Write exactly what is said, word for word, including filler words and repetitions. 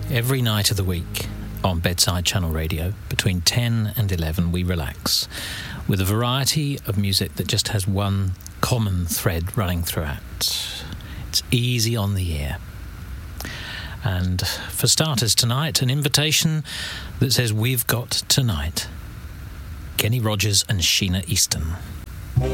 Every night of the week on Bedside Channel Radio, between ten and eleven, we relax with a variety of music that just has one common thread running throughout. It's easy on the ear. And for starters tonight, an invitation that says we've got tonight. Kenny Rogers and Sheena Easton.